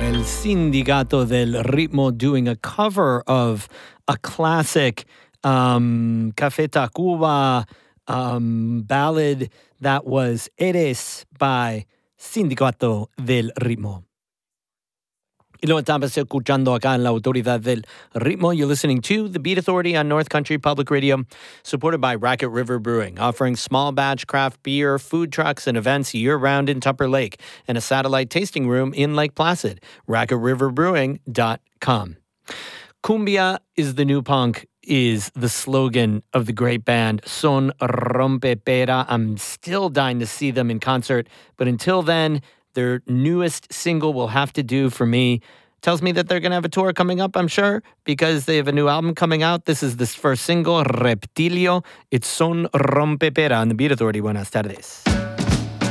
El Sindicato del Ritmo doing a cover of a classic Café Tacuba ballad that was Eres by Sindicato del Ritmo. Y lo estamos escuchando acá en la Autoridad del Ritmo. You're listening to The Beat Authority on North Country Public Radio, supported by Racket River Brewing, offering small batch craft beer, food trucks, and events year-round in Tupper Lake, and a satellite tasting room in Lake Placid. RacketRiverBrewing.com. Cumbia is the new punk is the slogan of the great band Son Rompepera. I'm still dying to see them in concert, but until then, their newest single will have to do for me. Tells me that they're going to have a tour coming up, I'm sure, because they have a new album coming out. This is this first single, Reptilio. It's Son Rompepera on the Beat Authority. Buenas tardes.